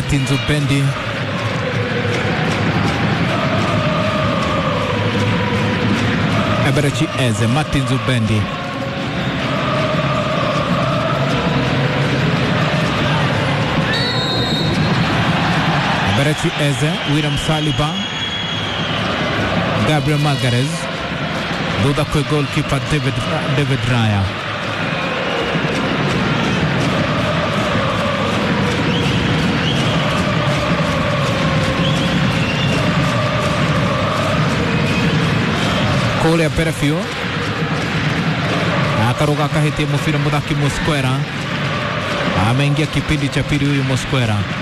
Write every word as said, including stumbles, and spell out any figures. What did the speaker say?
Martin Zubendi. Eberechi Eze, Martin Zubendi. Eberechi Eze, William Saliba, Gabriel Magalhaes. Duda kwa goalkeeper David, David Raya. Kule ya Perefio akaruka akahiti mufira mudhaki Mosquera. Ameingia kipindi cha pili huyu Mosquera.